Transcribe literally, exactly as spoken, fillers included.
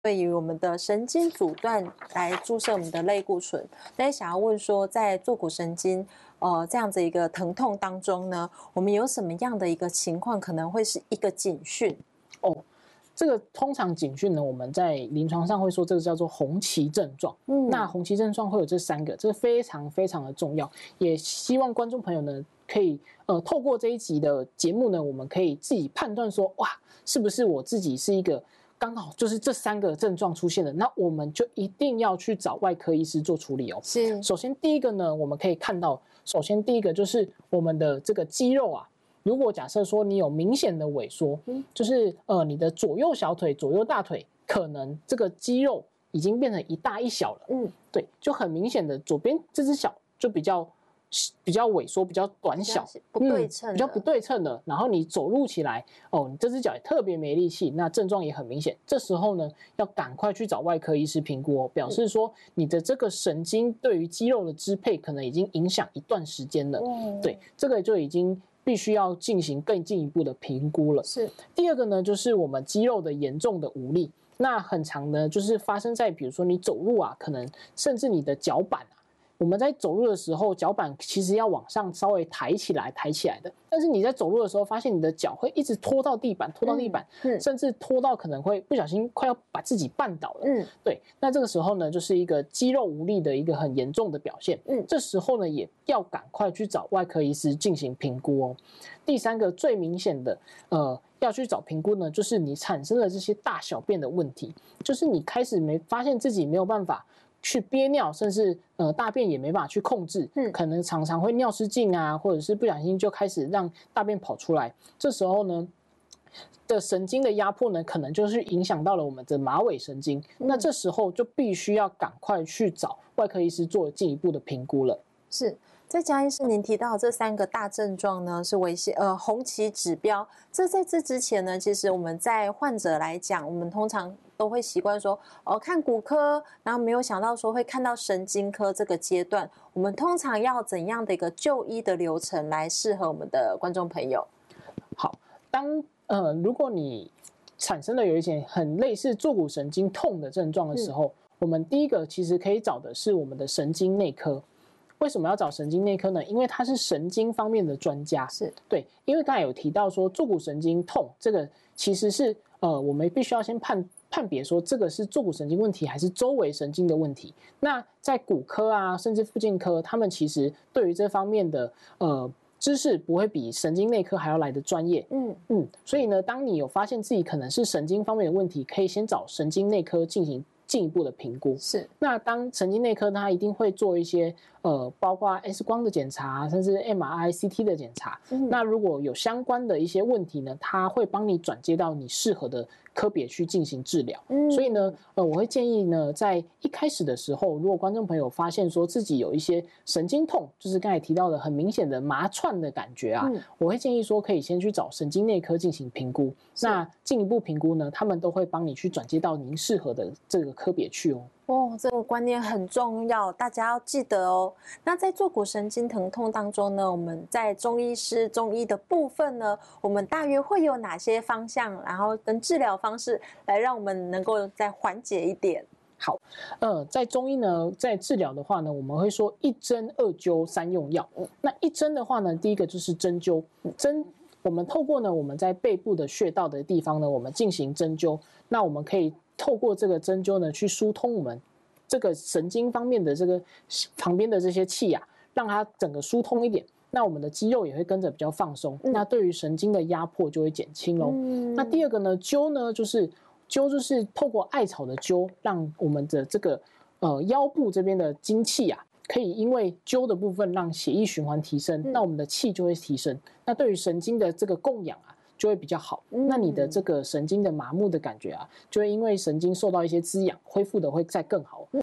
对于我们的神经阻断来注射我们的类固醇。那也想要问说，在坐骨神经呃这样子一个疼痛当中呢，我们有什么样的一个情况可能会是一个警讯？ 哦，这个通常警讯呢，我们在临床上会说这个叫做红旗症状。嗯，那红旗症状会有这三个，这非常非常的重要。也希望观众朋友呢，可以呃透过这一集的节目呢，我们可以自己判断说，哇，是不是我自己是一个刚好就是这三个症状出现了，那我们就一定要去找外科医师做处理哦。 是， 首先第一个呢，我们可以看到，首先第一个就是我们的这个肌肉啊。如果假设说你有明显的萎缩，嗯，就是呃你的左右小腿、左右大腿可能这个肌肉已经变成一大一小了，嗯，对，就很明显的左边这只脚就比较比较萎缩、比较短小， 不对称、 嗯，比较不对称的。然后你走路起来，哦，你这只脚也特别没力气，那症状也很明显。这时候呢，要赶快去找外科医师评估哦，表示说你的这个神经对于肌肉的支配可能已经影响一段时间了，嗯，对，这个就已经必须要进行更进一步的评估了。 是。 第二个呢，就是我们肌肉的严重的无力，那很常呢，就是发生在比如说你走路啊，可能甚至你的脚板啊。我们在走路的时候，脚板其实要往上稍微抬起来，抬起来的。但是你在走路的时候，发现你的脚会一直拖到地板，拖到地板，嗯嗯、甚至拖到可能会不小心快要把自己绊倒了。嗯，对。那这个时候呢，就是一个肌肉无力的一个很严重的表现。嗯，这时候呢，也要赶快去找外科医师进行评估哦。第三个最明显的，呃。要去找评估呢，就是你产生了这些大小便的问题，就是你开始没发现自己没有办法去憋尿，甚至呃大便也没办法去控制，嗯，可能常常会尿失禁啊，或者是不小心就开始让大便跑出来。这时候呢的神经的压迫呢，可能就是影响到了我们的马尾神经，嗯，那这时候就必须要赶快去找外科医师做进一步的评估了。 是。在嘉医师您提到这三个大症状呢，是危险呃红旗指标。这在这之前呢，其实我们在患者来讲，我们通常都会习惯说，哦，看骨科，然后没有想到说会看到神经科这个阶段。我们通常要怎样的一个就医的流程来适合我们的观众朋友？ 好，当呃如果你产生了有一些很类似坐骨神经痛的症状的时候，嗯，我们第一个其实可以找的是我们的神经内科。为什么要找神经内科呢？因为他是神经方面的专家， 是对。因为刚才有提到说坐骨神经痛，这个其实是呃我们必须要先判判别说这个是坐骨神经问题还是周围神经的问题。那在骨科啊，甚至复健科，他们其实对于这方面的呃知识不会比神经内科还要来的专业。嗯嗯，所以呢，当你有发现自己可能是神经方面的问题，可以先找神经内科进行进一步的评估。 是， 那当神经内科他一定会做一些呃，包括 X 光的检查，甚至 M R I、C T 的检查。嗯，那如果有相关的一些问题呢，他会帮你转接到你适合的科别去进行治疗。嗯，所以呢，呃，我会建议呢，在一开始的时候，如果观众朋友发现说自己有一些神经痛，就是刚才提到的很明显的麻串的感觉啊，嗯，我会建议说可以先去找神经内科进行评估。那进一步评估呢，他们都会帮你去转接到您适合的这个科别去哦。 哦，这个观念很重要，大家要记得哦。那在坐骨神经疼痛当中呢，我们在中医师中医的部分呢，我们大约会有哪些方向，然后跟治疗方式来让我们能够再缓解一点？ 好，呃，在中医呢，在治疗的话呢，我们会说一针、二灸、三用药。那一针的话呢，第一个就是针灸，针。我们透过呢，我们在背部的穴道的地方呢，我们进行针灸。那我们可以透过这个针灸呢，去疏通我们这个神经方面的这个旁边的这些气啊，让它整个疏通一点。那我们的肌肉也会跟着比较放松，嗯，那对于神经的压迫就会减轻咯。嗯，那第二个呢，灸呢就是灸就是透过艾草的灸，让我们的这个呃腰部这边的精气啊。可以因为灸的部分让血液循环提升，嗯，那我们的气就会提升，那对于神经的这个供氧啊就会比较好，嗯，那你的这个神经的麻木的感觉啊，就会因为神经受到一些滋养，恢复的会再更好。嗯，